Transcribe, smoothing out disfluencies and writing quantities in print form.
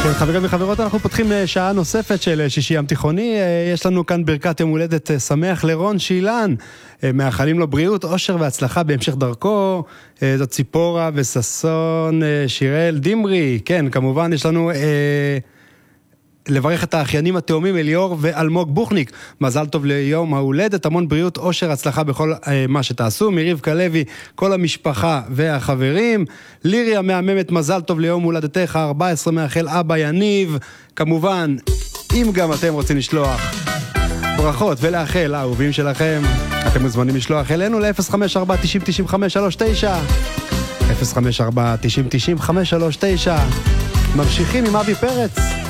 כן, חברים וחברות, אנחנו פותחים שעה נוספת של שישי ים תיכוני. יש לנו כאן ברכת יום הולדת שמח לרון שילן. מאחלים לו בריאות, אושר והצלחה בהמשך דרכו. זאת ציפורה וססון, שיראל דימרי. כן, כמובן יש לנו לברך את האחיינים התאומים אליאור ואלמוג בוכניק. מזל טוב ליום ההולדת, המון בריאות, אושר, הצלחה בכל מה שתעשו. מרבקה לוי, כל המשפחה והחברים. לירי המהממת, מזל טוב ליום הולדתך 14, מאחל אבא יניב. כמובן, אם גם אתם רוצים לשלוח ברכות ולאחל לאהובים שלכם, אתם מוזמנים לשלוח אלינו ל-054-90-95-39 054-90-95-39. ממשיכים עם אבי פרץ.